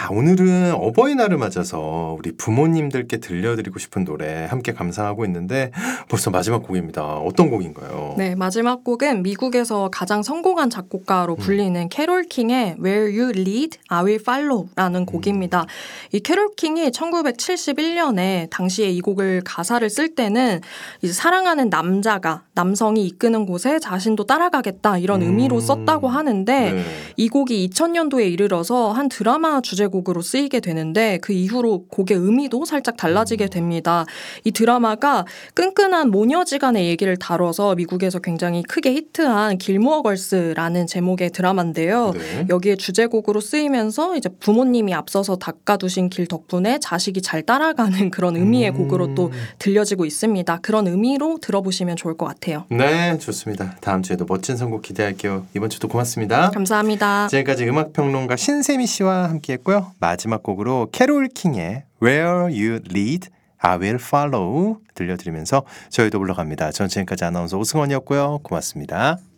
오늘은 어버이날을 맞아서 우리 부모님들께 들려드리고 싶은 노래 함께 감상하고 있는데 벌써 마지막 곡입니다. 어떤 곡인가요? 네, 마지막 곡은 미국에서 가장 성공한 작곡가로 불리는 캐롤 킹의 Where You Lead, I Will Follow라는 곡입니다. 이 캐롤 킹이 1971년에 당시에 이 곡을 가사를 쓸 때는 이제 사랑하는 남성이 이끄는 곳에 자신도 따라가겠다 이런 의미로 썼다고 하는데 네. 이 곡이 2000년도에 이르러서 한 드라마 주제곡으로 쓰이게 되는데 그 이후로 곡의 의미도 살짝 달라지게 됩니다. 이 드라마가 끈끈한 모녀지간의 얘기를 다뤄서 미국에서 굉장히 크게 히트한 길모어 걸스라는 제목의 드라마인데요. 네. 여기에 주제곡으로 쓰이면서 이제 부모님이 앞서서 닦아두신 길 덕분에 자식이 잘 따라가는 그런 의미의 곡으로 또 들려지고 있습니다. 그런 의미로 들어보시면 좋을 것 같아요. 네, 좋습니다. 다음 주에도 멋진 선곡 기대할게요. 이번 주도 고맙습니다. 감사합니다. 지금까지 음악평론가 신세미 씨와 함께했고요. 마지막 곡으로 캐롤 킹의 Where You Lead, I Will Follow 들려드리면서 저희도 물러갑니다. 전 지금까지 아나운서 오승원이었고요. 고맙습니다.